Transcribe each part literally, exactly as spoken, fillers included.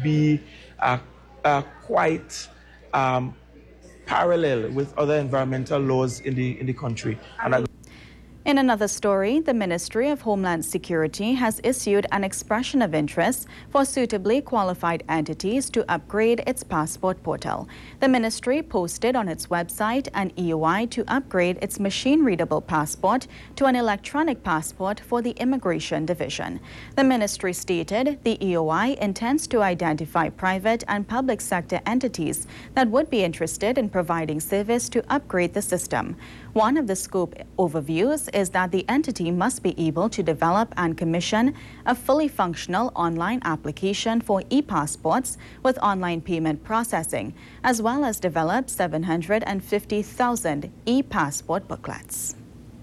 be uh, uh, quite um, parallel with other environmental laws in the in the country. And I In another story, the Ministry of Homeland Security has issued an expression of interest for suitably qualified entities to upgrade its passport portal. The ministry posted on its website an E O I to upgrade its machine-readable passport to an electronic passport for the Immigration Division. The ministry stated the E O I intends to identify private and public sector entities that would be interested in providing service to upgrade the system. One of the scope overviews is that the entity must be able to develop and commission a fully functional online application for e-passports with online payment processing, as well as develop seven hundred fifty thousand e-passport booklets.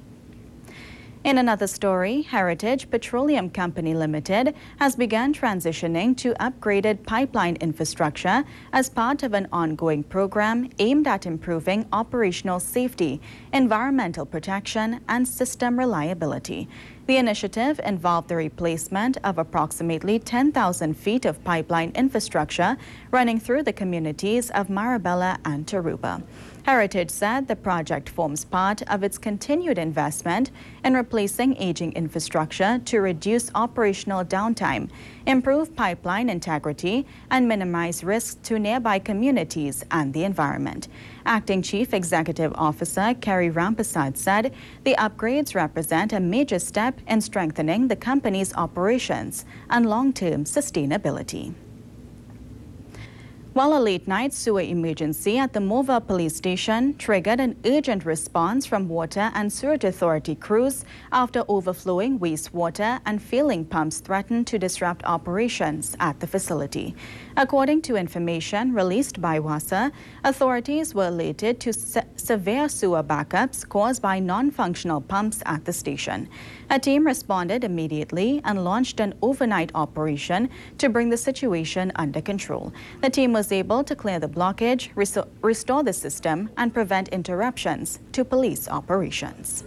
In another story, Heritage Petroleum Company Limited has begun transitioning to upgraded pipeline infrastructure as part of an ongoing program aimed at improving operational safety, environmental protection, and system reliability. The initiative involved the replacement of approximately ten thousand feet of pipeline infrastructure running through the communities of Marabella and Taruba. Heritage said the project forms part of its continued investment in replacing aging infrastructure to reduce operational downtime, improve pipeline integrity, and minimize risks to nearby communities and the environment. Acting Chief Executive Officer Kerry Rampasad said the upgrades represent a major step in strengthening the company's operations and long-term sustainability. While a late-night sewer emergency at the Mova police station triggered an urgent response from Water and Sewerage Authority crews after overflowing wastewater and failing pumps threatened to disrupt operations at the facility. According to information released by WASA, authorities were alerted to se- severe sewer backups caused by non-functional pumps at the station. A team responded immediately and launched an overnight operation to bring the situation under control. The team was able to clear the blockage, reso- restore the system, and prevent interruptions to police operations.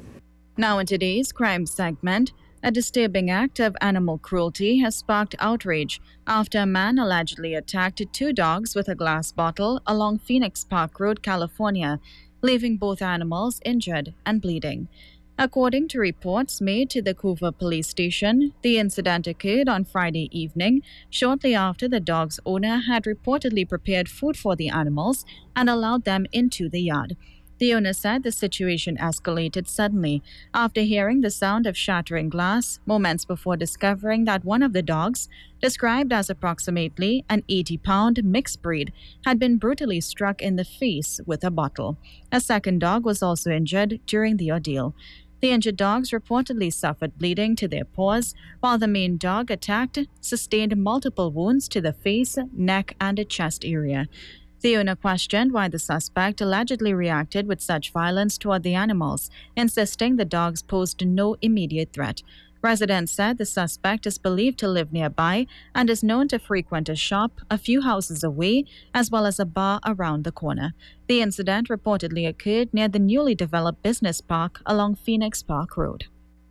Now in today's crime segment, a disturbing act of animal cruelty has sparked outrage after a man allegedly attacked two dogs with a glass bottle along Phoenix Park Road, California, leaving both animals injured and bleeding. According to reports made to the Coover police station, the incident occurred on Friday evening, shortly after the dog's owner had reportedly prepared food for the animals and allowed them into the yard. The owner said the situation escalated suddenly after hearing the sound of shattering glass moments before discovering that one of the dogs, described as approximately an eighty-pound mixed breed, had been brutally struck in the face with a bottle. A second dog was also injured during the ordeal. The injured dogs reportedly suffered bleeding to their paws, while the main dog attacked sustained multiple wounds to the face, neck, and chest area. The owner questioned why the suspect allegedly reacted with such violence toward the animals, insisting the dogs posed no immediate threat. Residents said the suspect is believed to live nearby and is known to frequent a shop a few houses away, as well as a bar around the corner. The incident reportedly occurred near the newly developed business park along Phoenix Park Road.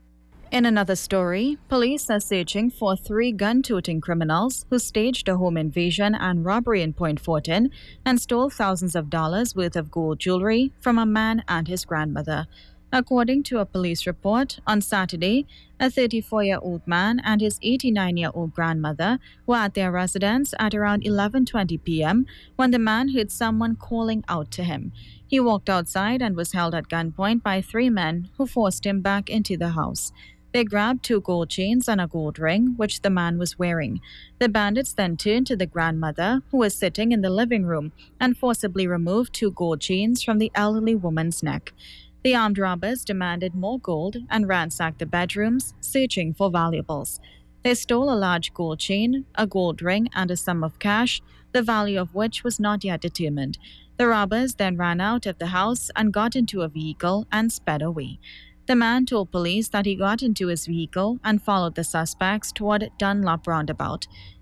In another story, police are searching for three gun-toting criminals who staged a home invasion and robbery in Point Fortin and stole thousands of dollars worth of gold jewelry from a man and his grandmother. According to a police report, on Saturday, a thirty-four-year-old man and his eighty-nine-year-old grandmother were at their residence at around eleven twenty p.m. when the man heard someone calling out to him. He walked outside and was held at gunpoint by three men who forced him back into the house. They grabbed two gold chains and a gold ring, which the man was wearing. The bandits then turned to the grandmother, who was sitting in the living room, and forcibly removed two gold chains from the elderly woman's neck. The armed robbers demanded more gold and ransacked the bedrooms, searching for valuables. They stole a large gold chain, a gold ring, and a sum of cash, the value of which was not yet determined. The robbers then ran out of the house and got into a vehicle and sped away. The man told police that he got into his vehicle and followed the suspects toward Dunlop Roundabout.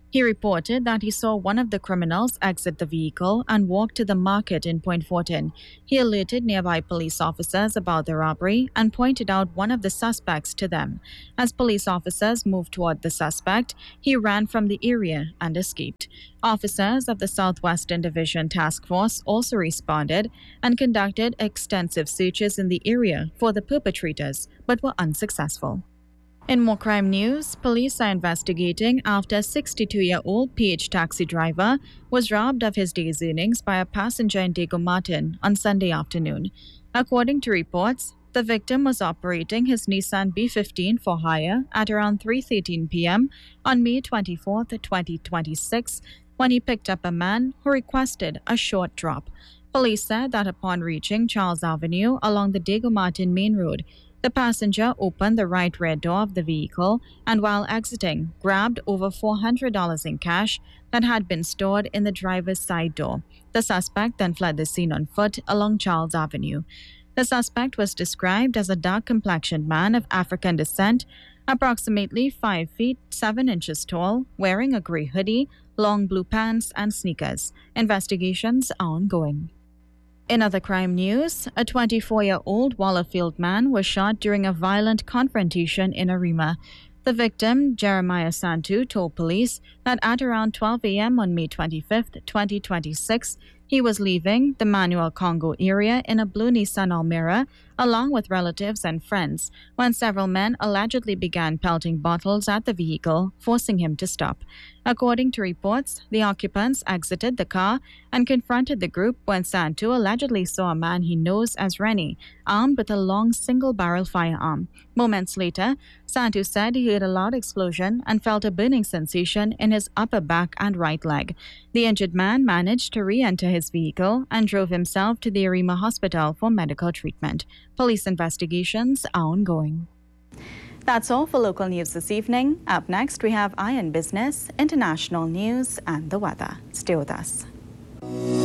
He reported that he saw one of the criminals exit the vehicle and walk to the market in Point Fortin. He alerted nearby police officers about the robbery and pointed out one of the suspects to them. As police officers moved toward the suspect, he ran from the area and escaped. Officers of the Southwestern Division Task Force also responded and conducted extensive searches in the area for the perpetrators, but were unsuccessful. In more crime news, police are investigating after a sixty-two-year-old P H taxi driver was robbed of his day's earnings by a passenger in Diego Martin on Sunday afternoon. According to reports, the victim was operating his Nissan B fifteen for hire at around three thirteen p.m. on May twenty-fourth, twenty twenty-six, when he picked up a man who requested a short drop. Police said that upon reaching Charles Avenue along the Diego Martin Main Road, the passenger opened the right rear door of the vehicle and while exiting, grabbed over four hundred dollars in cash that had been stored in the driver's side door. The suspect then fled the scene on foot along Charles Avenue. The suspect was described as a dark-complexioned man of African descent, approximately five feet seven inches tall, wearing a gray hoodie, long blue pants, and sneakers. Investigations are ongoing. In other crime news, a twenty-four-year-old Wallerfield man was shot during a violent confrontation in Arima. The victim, Jeremiah Santu, told police that at around twelve a.m. on May twenty-fifth, twenty twenty-six, he was leaving the Manuel Congo area in a blue Nissan Almera along with relatives and friends when several men allegedly began pelting bottles at the vehicle, forcing him to stop. According to reports, the occupants exited the car and confronted the group when Santu allegedly saw a man he knows as Rennie, armed with a long single-barrel firearm. Moments later, Santu said he heard a loud explosion and felt a burning sensation in his upper back and right leg. The injured man managed to re-enter his vehicle and drove himself to the Arima Hospital for medical treatment. Police investigations are ongoing. That's all for local news this evening. Up next, we have Iron Business, international news, and the weather. Stay with us.